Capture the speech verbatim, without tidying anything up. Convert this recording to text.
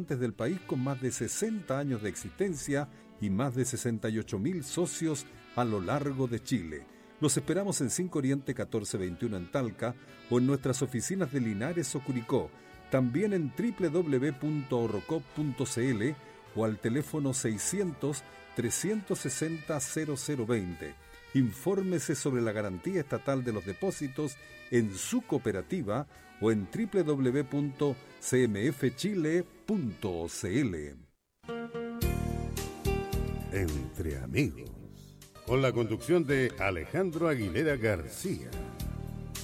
importantes del país con más de sesenta años de existencia y más de sesenta y ocho mil socios a lo largo de Chile. Los esperamos en cinco Oriente catorce veintiuno en Talca o en nuestras oficinas de Linares o Curicó. También en doble u doble u doble u punto ahorrocop punto c l o al teléfono seiscientos, trescientos sesenta, cero cero veinte. Infórmese sobre la garantía estatal de los depósitos en su cooperativa o en doble u doble u doble u punto c m f chile punto c l. Entre amigos, con la conducción de Alejandro Aguilera García.